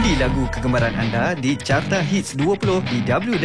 Undi lagu kegemaran anda di Carta Hits 20 di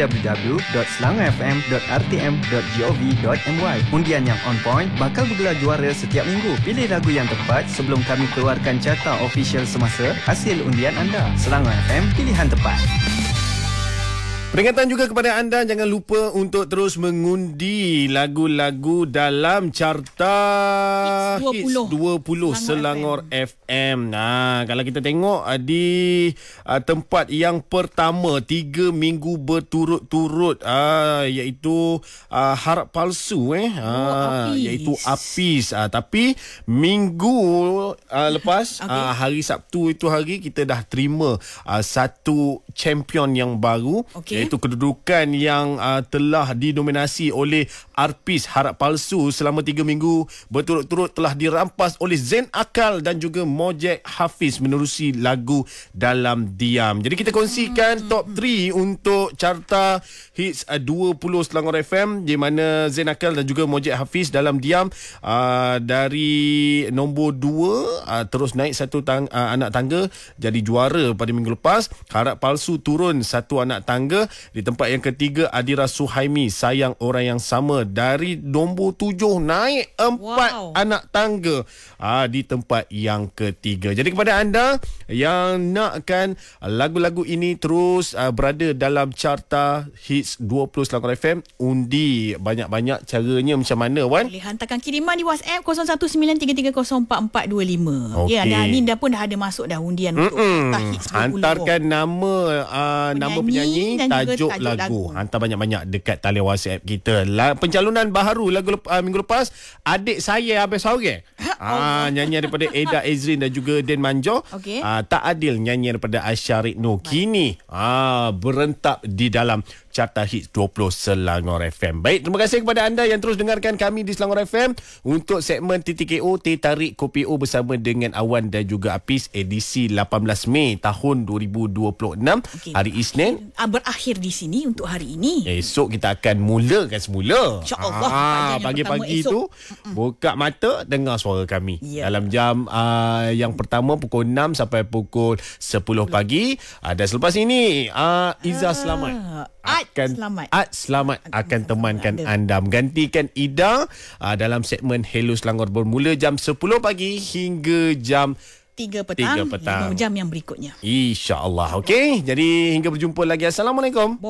www.selangorfm.rtm.gov.my. Undian yang on point bakal bergelar juara setiap minggu. Pilih lagu yang tepat sebelum kami keluarkan carta official semasa hasil undian anda. Selangor FM, pilihan tepat. Peringatan juga kepada anda, jangan lupa untuk terus mengundi lagu-lagu dalam carta Hits 20 Selangor FM. Kalau kita tengok di tempat yang pertama 3 minggu berturut-turut, iaitu Harap Palsu, iaitu Apis. Tapi minggu lepas, hari Sabtu itu hari kita dah terima satu champion yang baru. Iaitu kedudukan yang telah didominasi oleh artis Harap Palsu selama 3 minggu berturut-turut telah dirampas oleh Zain Akal dan juga Mojek Hafiz menerusi lagu Dalam Diam. Jadi kita kongsikan top 3 untuk carta Hits 20 Selangor FM, di mana Zain Akal dan juga Mojek Hafiz Dalam Diam dari nombor 2 terus naik satu anak tangga jadi juara pada minggu lepas. Harap Palsu turun satu anak tangga. Di tempat yang ketiga, Adira Suhaimi, Sayang Orang Yang Sama, dari nombor 7 naik 4 anak tangga di tempat yang ketiga. Jadi kepada anda yang nakkan lagu-lagu ini terus berada dalam carta Hits 20 Selangor FM, undi banyak-banyak. Caranya macam mana, Wan? Boleh hantarkan kiriman di WhatsApp 0193304425. Ya, dah ni pun dah ada masuk dah undian untuk Hits 20. Hantarkan nama penyanyi, tajuk lagu. Hantar banyak-banyak dekat talian WhatsApp kita. Pencalonan baharu lagu minggu lepas, Adik Saya Habis Sore. Nyanyian daripada Eda Ezrin dan juga Den Manjo. Tak Adil, nyanyian daripada Asyarik Nur. Kini berentap di dalam carta Hits 20 Selangor FM. Baik, terima kasih kepada anda yang terus dengarkan kami di Selangor FM untuk segmen TTKO Teh Tarik Kopi O bersama dengan Awan dan juga Apis, edisi 18 Mei tahun 2026, hari Isnin. Berakhir di sini untuk hari ini. Esok kita akan mulakan semula. InsyaAllah. Pagi-pagi tu buka mata, dengar suara kami dalam jam yang pertama pukul 6 sampai pukul 10 pagi. Dan selepas ini Iza Selamat Selamat akan temankan anda, menggantikan Ida dalam segmen Hello Selangor, bermula jam 10 pagi hingga jam 3 petang. 5 jam yang berikutnya, InsyaAllah. Okey, jadi hingga berjumpa lagi. Assalamualaikum.